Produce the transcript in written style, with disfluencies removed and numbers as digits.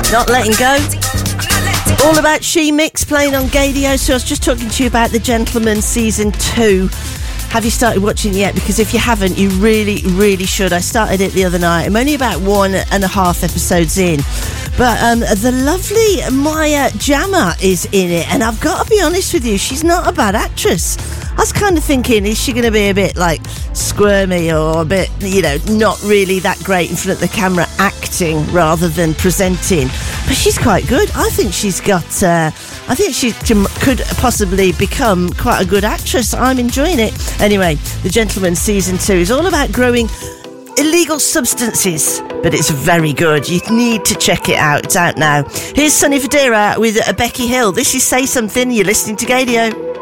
Not Letting Go. All about She Mix playing on Gadio. So I was just talking to you about The Gentleman Season 2. Have you started watching it yet? Because if you haven't, you really, really should. I started it the other night. I'm only about 1.5 episodes in. But the lovely Maya Jama is in it. And I've got to be honest with you, she's not a bad actress. I was kind of thinking, is she going to be a bit like squirmy or a bit, not really that great in front of the camera acting rather than presenting? But she's quite good. I think she's got, I think she could possibly become quite a good actress. I'm enjoying it. Anyway, The Gentleman Season 2 is all about growing illegal substances, but it's very good. You need to check it out. It's out now. Here's Sonny Fodera with Becky Hill. This is Say Something. You're listening to Gadio.